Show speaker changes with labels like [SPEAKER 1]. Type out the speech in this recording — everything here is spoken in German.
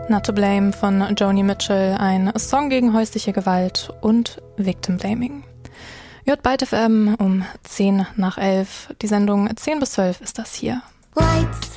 [SPEAKER 1] Not to Blame von Joni Mitchell, ein Song gegen häusliche Gewalt und Victim Blaming. Ihr hört Byte FM um 10 nach 11. Die Sendung 10 bis 12 ist das hier.
[SPEAKER 2] Lights.